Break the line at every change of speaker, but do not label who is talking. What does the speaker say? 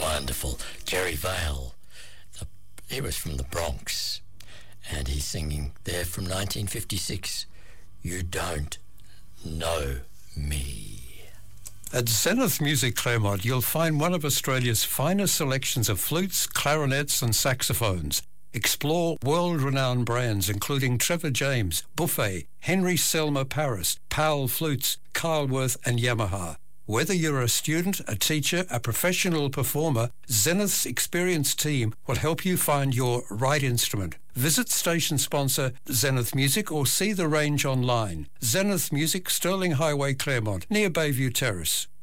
wonderful. Jerry Vale, he was from the Bronx, and he's singing there from 1956, You Don't Know Me.
At Zenith Music Claremont, you'll find one of Australia's finest selections of flutes, clarinets and saxophones. Explore world-renowned brands including Trevor James, Buffet, Henry Selmer Paris, Powell Flutes, Carlworth and Yamaha. Whether you're a student, a teacher, a professional performer, Zenith's experienced team will help you find your right instrument. Visit station sponsor Zenith Music or see the range online. Zenith Music, Sterling Highway, Claremont, near Bayview Terrace.